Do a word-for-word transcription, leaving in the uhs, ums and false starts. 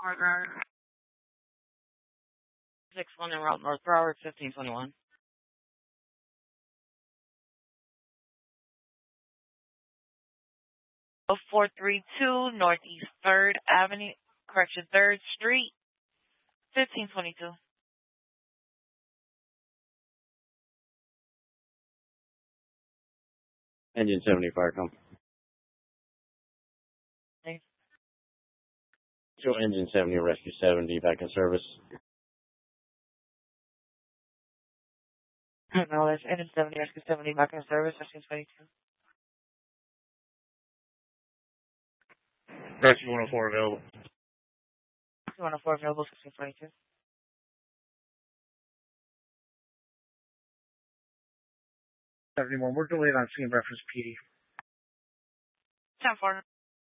Partner. six one in Route North Broward, fifteen twenty-one. Oh four three two Northeast third Avenue, correction, third Street, fifteen twenty-two. Engine seventy fire company. Thanks. Show engine seventy, rescue seventy, back in service. No, that's engine seventy, rescue seventy, back in service, fifteen twenty-two. Rescue one oh four available. one oh four available, fifteen twenty-two. seventy-one, we're delayed on scene reference P D. ten four.